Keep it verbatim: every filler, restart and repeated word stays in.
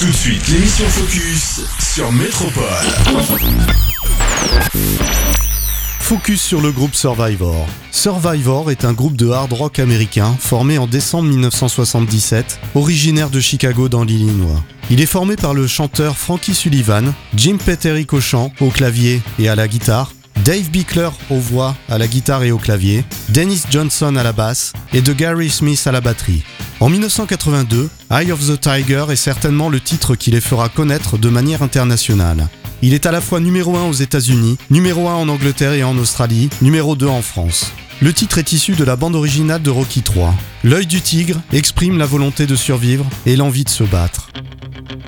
Tout de suite, l'émission Focus sur Métropole. Focus sur le groupe Survivor. Survivor est un groupe de hard rock américain formé en décembre dix-neuf cent soixante-dix-sept, originaire de Chicago dans l'Illinois. Il est formé par le chanteur Frankie Sullivan, Jim Peterick au chant, au clavier et à la guitare, Dave Bickler aux voix, à la guitare et au clavier, Dennis Johnson à la basse et de Gary Smith à la batterie. En dix-neuf cent quatre-vingt-deux, Eye of the Tiger est certainement le titre qui les fera connaître de manière internationale. Il est à la fois numéro un aux États-Unis, numéro un en Angleterre et en Australie, numéro deux en France. Le titre est issu de la bande originale de Rocky trois. L'œil du tigre exprime la volonté de survivre et l'envie de se battre.